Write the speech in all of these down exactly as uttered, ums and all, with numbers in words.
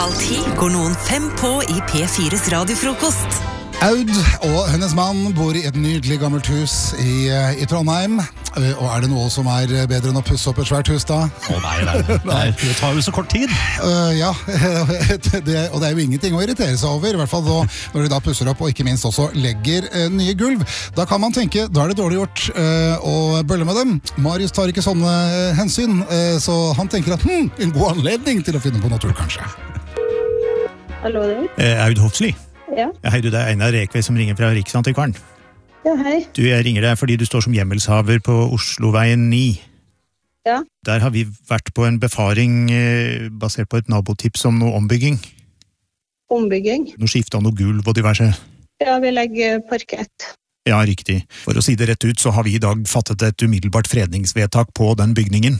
Alltid går noen fem på I P fires radiofrokost. Aud og hennes mann bor I et nydelig gammelt hus I, I Trondheim. Og er det noe som er bedre enn å pusse opp et svært hus da? Å nei, nei, nei, det tar jo så kort tid. Uh, ja, det, og det er jo ingenting å irritere seg over, I hvert fall da, når de da pusser opp og ikke minst også legger uh, nye gulv. Da kan man tenke, da er det dårlig gjort uh, å bølle med dem. Marius tar ikke sånne uh, hensyn, uh, så han tenker at hm, en god anledning til å finne på natur kanskje. Hallo der. Eh, Aud Hofsli. Ja. Hei, du, det er Einar Rekve som ringer fra Riksantikvaren. Ja, hei. Du, jeg ringer deg fordi du står som hjemmelshaver på Osloveien ni. Ja. Der har vi vært på en befaring eh, basert på et nabotips om noe ombygging. Ombygging? Noe skifte av noe gulv og diverse. Ja, vi legger parkett. Ja, riktig. For å si det rett ut, så har vi I dag fattet et umiddelbart fredningsvedtak på den bygningen.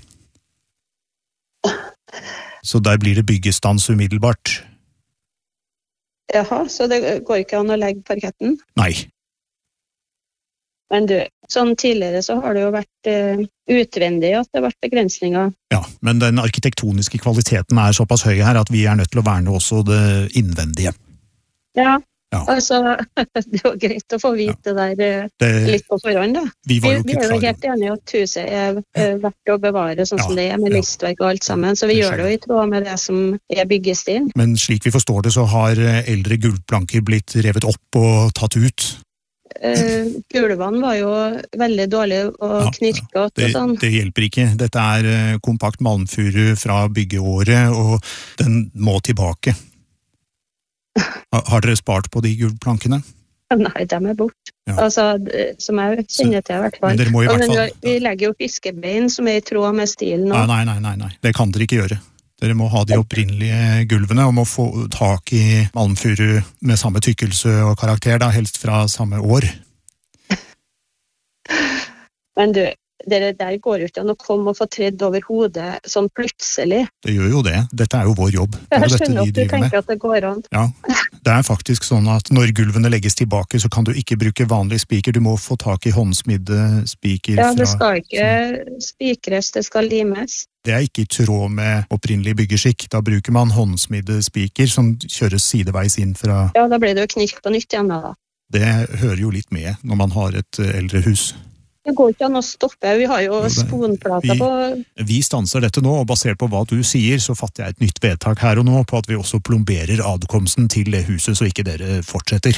Så der blir det byggestans umiddelbart. Jaha, så det går ikke an å legge parketten? Nei. Men du, sånn tidligere så har det jo vært uh, utvendig at det har vært begrensninger. Ja, men den arkitektoniske kvaliteten er såpass høy her at vi er nødt til å verne også det innvendige. Ja, ja. Altså, det var greit å få vite ja. det der det, litt på forhånd da. Vi, var jo vi, vi er jo helt enige at huset er uh, verdt å bevare sånn ja, som det er med ja. listverk og alt sammen, så vi det gjør det jo I tråd med det som er byggestilen. Men slik vi forstår det så har eldre gulvplanker blitt revet opp og tatt ut. Uh, gulvene var jo veldig dårlige og ja, knirket og det, sånn. Det hjelper ikke. Dette er uh, kompakt malmfuru fra byggeåret, og den må tilbake. Har, har dere spart på de gulvplankene? Nei, de er bort. Ja. Altså, som jeg kjenner til I hvert fall. Men dere må I hvert fall... Men vi legger jo fiskebein som er I tråd med stilen nå. Nei, nei, nei, nei. Det kan dere ikke gjøre. Dere må ha de opprinnelige gulvene, og må få tak I malmfuru med samme tykkelse og karakter, da, helst fra samme år. Men du, det der går jo ikke an å komme og få tredd over hodet sånn plutselig. Det gjør jo det. Dette er jo vår jobb. Jeg skjønner at du tenker at det går an. Ja, det er faktisk sånn at når gulvene legges tilbake, så kan du ikke bruke vanlig spiker. Du må få tak I håndsmidde spiker. Ja, det skal ikke spikres, det skal limes. Det er ikke I tråd med opprinnelig byggeskikk. Da bruker man håndsmidde spiker som kjøres sideveis inn fra... Ja, da blir det jo knirk på nytt igjen da. Det hører jo litt med når man har et eldre hus. Det går ikke an å stoppe, vi har jo sponplater på... Vi, vi stanser dette nå, og basert på hva du sier, så fatter jeg et nytt vedtak her og nå på at vi også plomberer adkomsten til det huset, så ikke dere fortsetter.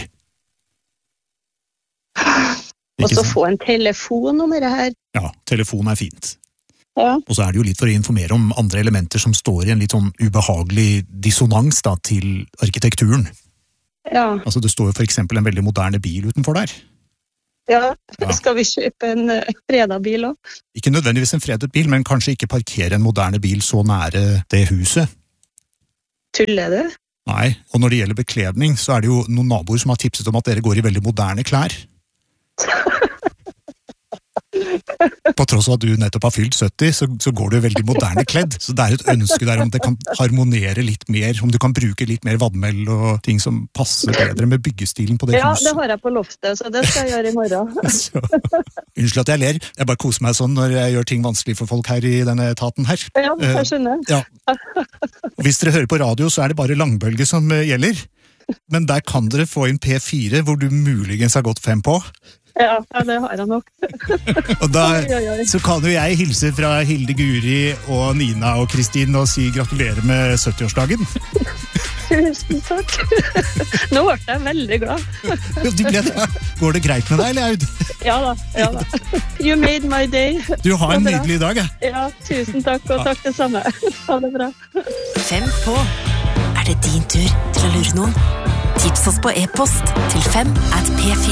Og så få en telefon om det her. Ja, telefon er fint. Ja. Og så er det jo litt for å informere om andre elementer som står I en litt sånn ubehagelig dissonans da, til arkitekturen. Ja. Altså det står jo for eksempel en veldig moderne bil utenfor der. Ja, ja. Skal vi kjøpe en uh, fredet bil også? Ikke nødvendigvis en fredet bil, men kanskje ikke parkere en moderne bil så nære det huset. Tuller du? Nei, og når det gjelder bekledning, så er det jo noen naboer som har tipset om at dere går I veldig moderne klær. På tross av at du nettopp har fylt sytti, så, så går du veldig moderne kledd. Så det er et ønske der om det kan harmonere litt mer, om du kan bruke litt mer vadmel og ting som passer bedre med byggestilen på det ja, huset. Ja, det har jeg på loftet, så det skal jeg gjøre I morgen. så, unnskyld at jeg ler. Jeg bare koser meg sånn når jeg gjør ting vanskelig for folk her I denne etaten her. Ja, jeg skjønner. Uh, ja. Hvis dere hører på radio, så er det bare langbølge som uh, gjelder. Men der kan dere få inn P fire, hvor du muligens har gått fem på. Ja, det har jeg nok. Og da så kan jo jeg hilse fra Hilde Guri og Nina og Kristin og si gratulerer med sytti-årsdagen. Tusen takk. Nå ble jeg veldig glad. Du ble det. Går det greit med deg, eller Aud? Ja da, ja da. You made my day. Du har en nydelig dag, ja. Ja, tusen takk, og takk det samme. Ha det bra. Fem på. Er det din tur til å lure noen? Tips oss på e-post til fem at p fire.